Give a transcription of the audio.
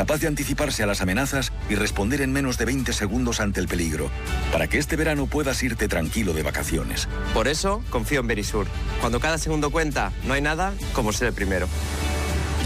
capaz de anticiparse a las amenazas y responder en menos de 20 segundos ante el peligro, para que este verano puedas irte tranquilo de vacaciones. Por eso confío en Verisur. Cuando cada segundo cuenta, no hay nada como ser el primero.